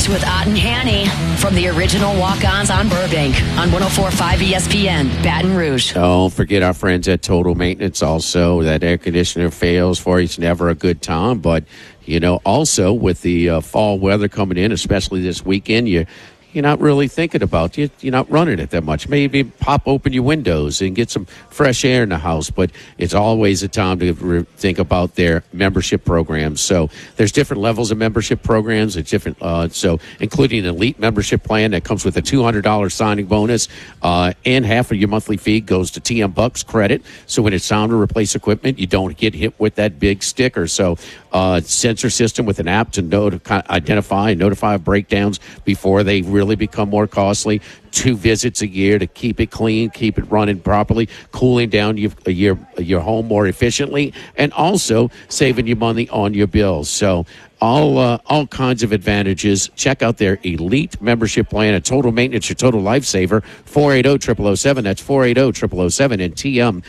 Rouge with Ott and Hanny from the original Walk-Ons on Burbank on 104.5 ESPN, Baton Rouge. Don't forget our friends at Total Maintenance also. That air conditioner fails for you. It's never a good time. But, also with the fall weather coming in, especially this weekend, you're not really thinking about it. You're not running it that much. Maybe pop open your windows and get some fresh air in the house. But it's always a time to think about their membership programs. So there's different levels of membership programs. It's different. So including an elite membership plan that comes with a $200 signing bonus, and half of your monthly fee goes to TM Bucks credit. So when it's time to replace equipment, you don't get hit with that big sticker. So sensor system with an app to identify and notify breakdowns before they really become more costly. 2 visits a year to keep it clean, keep it running properly, cooling down your home more efficiently, and also saving you money on your bills. So all kinds of advantages. Check out their elite membership plan at Total Maintenance, your total lifesaver. 480-0007. That's 480-0007 and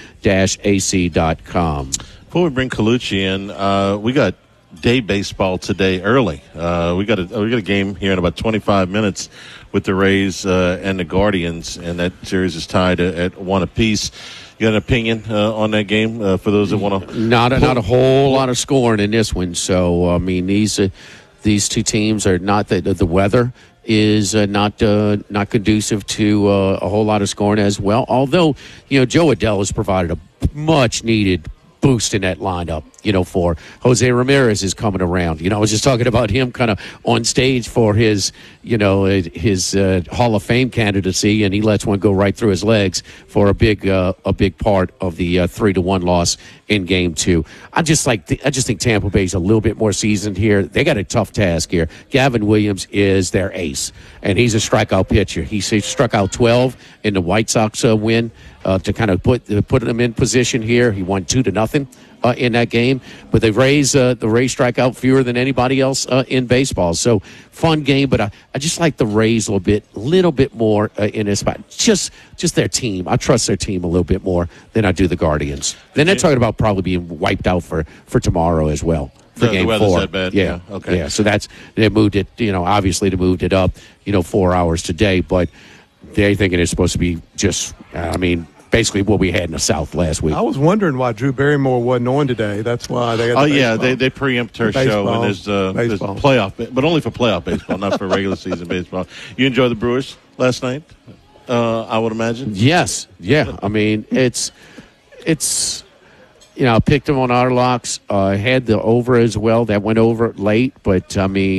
tm-ac.com. Before we bring Colucci in, we got day baseball today early. We got a game here in about 25 minutes with the Rays and the Guardians, and that series is tied at 1 apiece. You got an opinion on that game for those that want to? Not a whole lot of scoring in this one. So these two teams are not the weather is not conducive to a whole lot of scoring as well. Although Joe Adell has provided a much needed boost in that lineup, for Jose Ramirez is coming around. I was just talking about him kind of on stage for his Hall of Fame candidacy, and he lets one go right through his legs for a big part of the 3-1 loss in Game 2. I just think Tampa Bay's a little bit more seasoned here. They got a tough task here. Gavin Williams is their ace, and he's a strikeout pitcher. He struck out 12 in the White Sox win to kind of put them in position here. He won 2-0 in that game, but the Rays strike out fewer than anybody else in baseball. So fun game, but I just like the Rays a little bit more in this spot. Just their team. I trust their team a little bit more than I do the Guardians. Then they're talking about probably being wiped out for tomorrow as well. For Game 4. That bad? Yeah. Okay. Yeah. So they moved it. Obviously they moved it up. 4 hours today, but they're thinking it's supposed to be just. Basically what we had in the South last week. I was wondering why Drew Barrymore wasn't on today. That's why they had they preempt her show when there's playoff, but only for playoff baseball, not for regular season baseball. You enjoyed the Brewers last night, I would imagine? Yes. Yeah. It's I picked them on our locks. Had the over as well. That went over late, but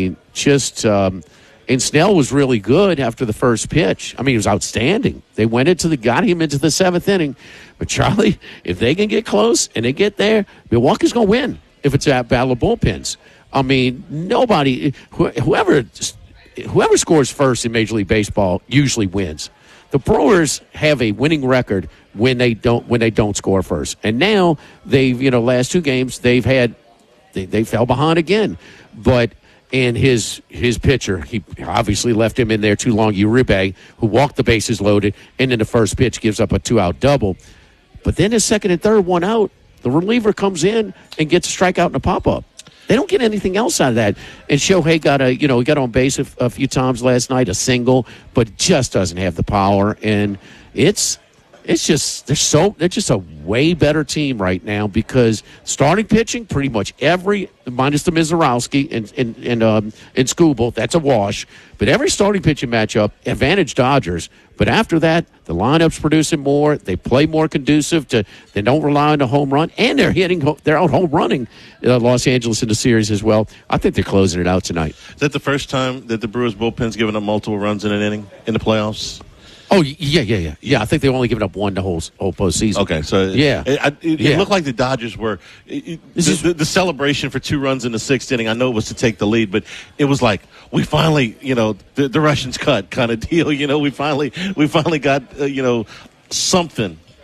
and Snell was really good after the first pitch. He was outstanding. They got him into the 7th inning. But, Charlie, if they can get close and they get there, Milwaukee's going to win if it's a battle of bullpens. Nobody, whoever scores first in Major League Baseball usually wins. The Brewers have a winning record when they don't score first. And now they've, last 2 games, they fell behind again. But and his pitcher, he obviously left him in there too long, Uribe, who walked the bases loaded, and in the first pitch gives up a 2-out double. But then his second and third, 1 out, the reliever comes in and gets a strikeout and a pop-up. They don't get anything else out of that. And Shohei got he got on base a few times last night, a single, but just doesn't have the power. And they're just a way better team right now because starting pitching, pretty much minus the Mizorowski and Skubal, that's a wash. But every starting pitching matchup, advantage Dodgers. But after that, the lineup's producing more. They play more conducive they don't rely on the home run, and they're out home running Los Angeles in the series as well. I think they're closing it out tonight. Is that the first time that the Brewers bullpen's given up multiple runs in an inning in the playoffs? Oh, yeah. I think they've only given up 1 the whole postseason. Okay, so it looked like the Dodgers were the celebration for 2 runs in the 6th inning. I know it was to take the lead, but it was like we finally, the Russians cut kind of deal. We finally got something